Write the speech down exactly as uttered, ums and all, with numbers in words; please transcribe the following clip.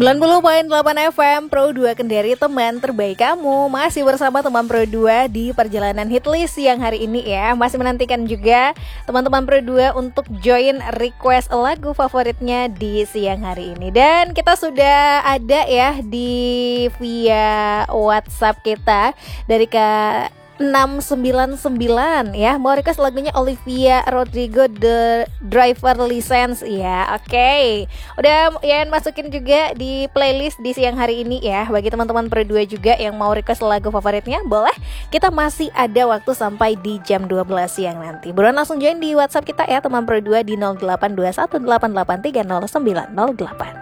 sembilan puluh koma delapan F M Pro dua Kendari, teman terbaik kamu. Masih bersama teman Pro dua di perjalanan hitlist yang hari ini ya. Masih menantikan juga teman-teman Pro dua untuk join request lagu favoritnya di siang hari ini. Dan kita sudah ada ya di via WhatsApp kita dari Kak enam sembilan sembilan ya, mau request lagunya Olivia Rodrigo The Driver License ya. Oke, okay. Udah ya masukin juga di playlist di siang hari ini ya. Bagi teman-teman Pro dua juga yang mau request lagu favoritnya, boleh. Kita masih ada waktu sampai di jam dua belas siang nanti. Buruan langsung join di WhatsApp kita ya teman Pro dua di nol delapan dua satu delapan delapan tiga nol sembilan nol delapan.